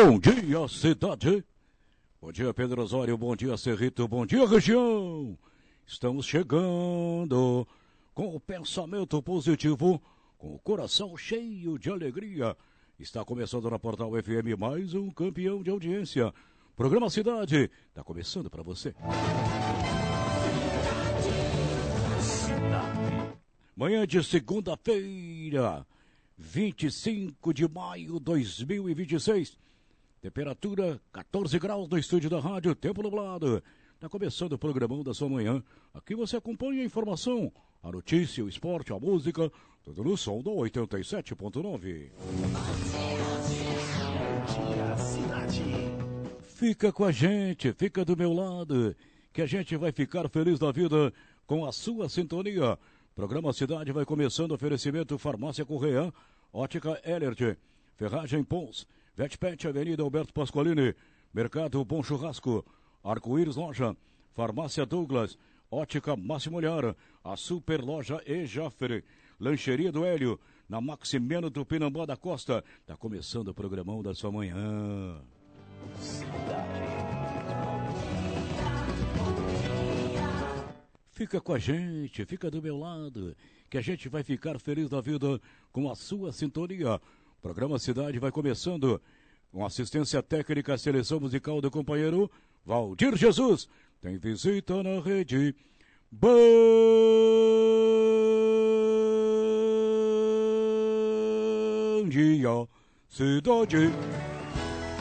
Bom dia, cidade. Bom dia, Pedro Osório. Bom dia, Cerrito. Bom dia, região. Estamos chegando com o pensamento positivo, com o coração cheio de alegria. Está começando na Portal FM mais um campeão de audiência. Programa Cidade está começando para você. Manhã de segunda-feira, 25 de maio de 2026. Temperatura 14 graus no estúdio da rádio, tempo nublado. Está começando o programão da sua manhã. Aqui você acompanha a informação, a notícia, o esporte, a música, tudo no som do 87.9. Fica com a gente, fica do meu lado, que a gente vai ficar feliz da vida com a sua sintonia. Programa Cidade vai começando. Oferecimento Farmácia Correia, Ótica Elert, Ferragem Pons, Vetpet, Avenida Alberto Pasqualini, Mercado Bom Churrasco, Arco-Íris Loja, Farmácia Douglas, Ótica Máximo Olhar, a Super Loja Ejafre, Lancheria do Hélio, na Maximiano do Pinambá da Costa. Tá começando o programão da sua manhã. Fica com a gente, fica do meu lado, que a gente vai ficar feliz da vida com a sua sintonia. Programa Cidade vai começando com assistência técnica, seleção musical do companheiro Valdir Jesus. Tem visita na rede. Bom dia, cidade.